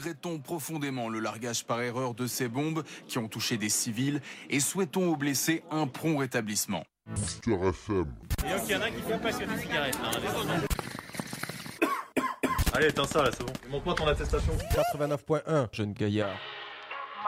regrettons profondément le largage par erreur de ces bombes qui ont touché des civils et souhaitons aux blessés un prompt rétablissement. Booster FM. Et donc il y en a qui font passionner des cigarettes. Allez, éteins ça là, c'est bon. Montre-moi ton attestation. 89.1, jeune gaillard.